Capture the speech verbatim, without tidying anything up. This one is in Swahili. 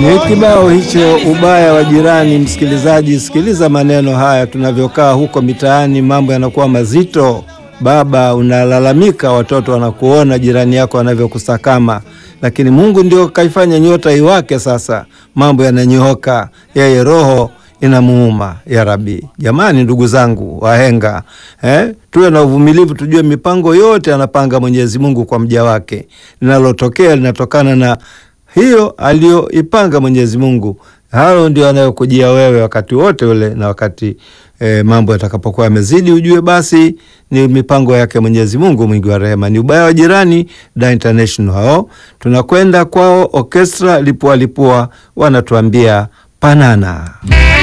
Ni kibao hicho, ubaya wa jirani. Msikilizaji, sikiliza maneno haya. Tunavyokaa huko mitaani, mambo yanakuwa mazito. Baba unalalamika, watoto wanakuona jirani yako anavyokusakama, lakini Mungu ndio kaifanya nyota iwake. Sasa mambo yananyooka, yeye roho inamuuma. Ya Rabbi, jamani, ndugu zangu wahenga, eh, tuwe na uvumilivu, tujue mipango yote anapanga Mwenyezi Mungu kwa mja wake. Linalotokea linatokana na hiyo aliyoipanga Mwenyezi Mungu. Halo ndio anayokujia wewe wakati wote ule, na wakati e, mambo yatakapokuwa yamezidi, ujue basi ni mipango yake Mwenyezi Mungu mwingi wa rehema. Ni ubaya wa jirani, Da International hao. Tunakwenda kwao Orchestra Lipua Lipua, wanatuambia Panana.